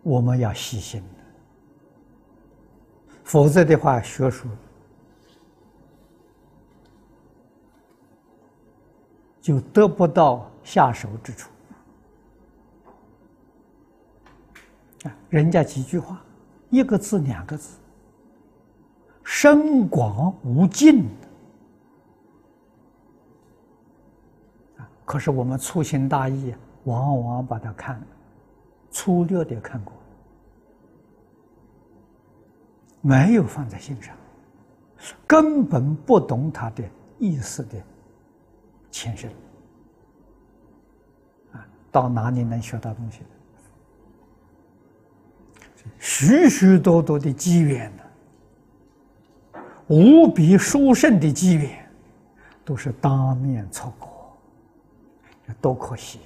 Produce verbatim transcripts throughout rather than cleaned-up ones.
我们要细心，否则的话，学术就得不到下手之处。啊，人家几句话，一个字两个字，深广无尽的。啊，可是我们粗心大意，往往把它看粗略地看过，没有放在心上，根本不懂它的意思的前身。啊，到哪里能学到东西？许许多多的机缘呢，无比殊胜的机缘，都是当面错过，多可惜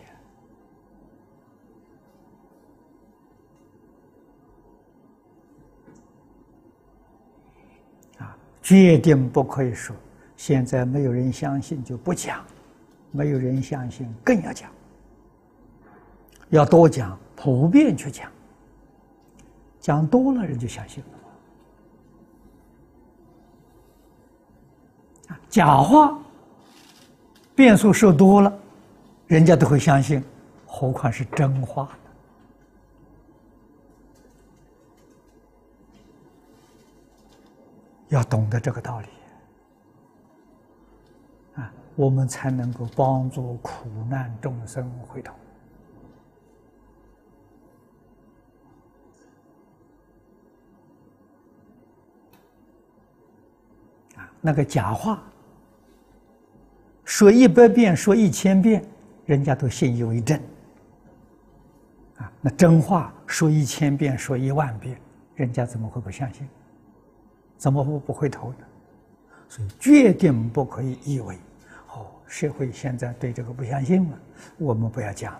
啊！啊，决定不可以说，现在没有人相信就不讲，没有人相信更要讲，要多讲，普遍去讲。讲多了，人就相信了。假话变数说多了，人家都会相信，何况是真话呢？要懂得这个道理啊，我们才能够帮助苦难众生回头。那个假话说一百遍说一千遍，人家都信以为真啊。那真话说一千遍说一万遍，人家怎么会不相信？怎么会不回头呢？所以决定不可以以为哦，社会现在对这个不相信了，我们不要讲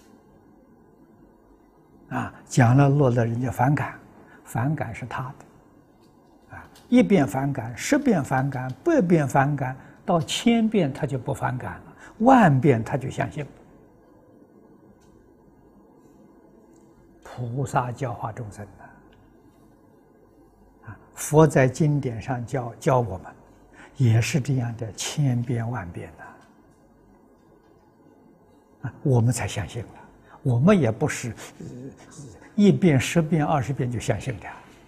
了啊，讲了落了人家反感，反感是他的。一遍反感，十遍反感，百遍反感，到千遍他就不反感了，万遍他就相信了。菩萨教化众生的啊，佛在经典上教教我们，也是这样的，千遍万遍的啊，我们才相信了。我们也不是、呃、一遍、十遍、二十遍就相信的。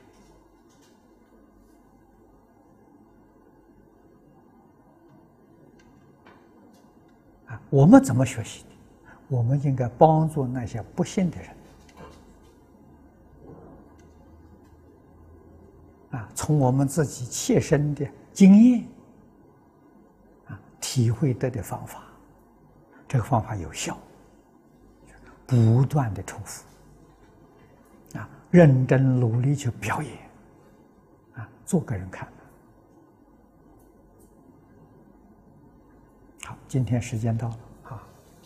我们怎么学习的？我们应该帮助那些不信的人，啊，从我们自己切身的经验，啊，体会得的方法，这个方法有效，不断的重复，啊，认真努力去表演，啊，做给人看。好，今天时间到了。